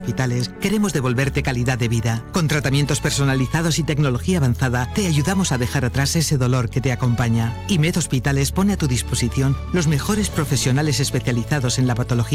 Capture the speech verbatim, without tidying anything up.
Hospitales, queremos devolverte calidad de vida. Con tratamientos personalizados y tecnología avanzada, te ayudamos a dejar atrás ese dolor que te acompaña. IMED Hospitales pone a tu disposición los mejores profesionales especializados en la patología